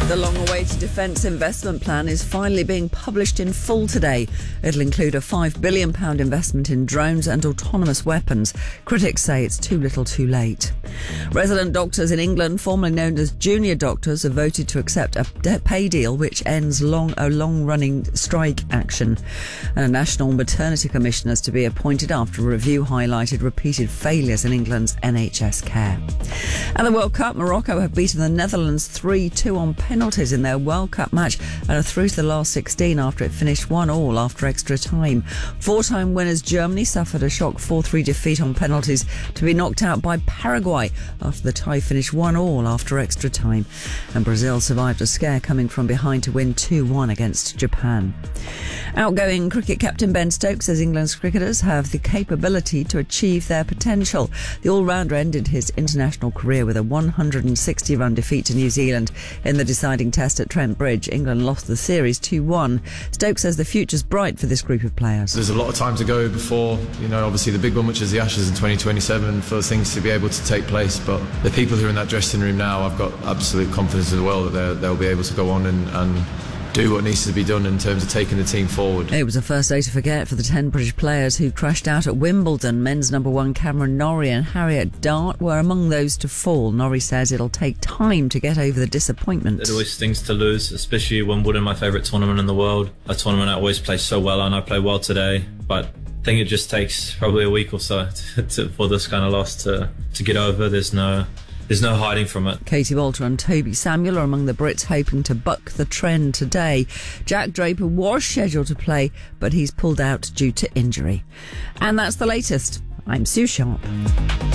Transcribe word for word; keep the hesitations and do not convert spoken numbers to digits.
The long-awaited defence investment plan is finally being published in full today. It'll include a five billion pounds investment in drones and autonomous weapons. Critics say it's too little too late. Resident doctors in England, formerly known as junior doctors, have voted to accept a pay deal which ends long a long-running strike action. And a national maternity commissioner is to be appointed after a review highlighted repeated failures in England's N H S care. At the World Cup, Morocco have beaten the Netherlands three two on penalties in their World Cup match and are through to the last sixteen after it finished one all after extra time. Four-time winners Germany suffered a shock four three defeat on penalties to be knocked out by Paraguay after the tie finished one all after extra time. And Brazil survived a scare coming from behind to win two one against Japan. Outgoing cricket captain Ben Stokes says England's cricketers have the capability to achieve their potential. The all-rounder ended his international career with a one hundred sixty run defeat to New Zealand in the deciding test at Trent Bridge. England lost the series two one. Stokes says the future's bright for this group of players. There's a lot of time to go before, you know, obviously the big one, which is the Ashes in twenty twenty-seven, for things to be able to take place. But the people who are in that dressing room now, I've got absolute confidence as well that they'll be able to go on and, and do what needs to be done in terms of taking the team forward. It was a first day to forget for the ten British players who crashed out at Wimbledon. Men's number one Cameron Norrie and Harriet Dart were among those to fall. Norrie says it'll take time to get over the disappointment. It always stings to lose, especially Wimbledon, my favourite tournament in the world. A tournament I always play so well, and I play well today, but I think it just takes probably a week or so to, to, for this kind of loss to, to get over. There's no... There's no hiding from it. Katie Walter and Toby Samuel are among the Brits hoping to buck the trend today. Jack Draper was scheduled to play, but he's pulled out due to injury. And that's the latest. I'm Sue Sharp.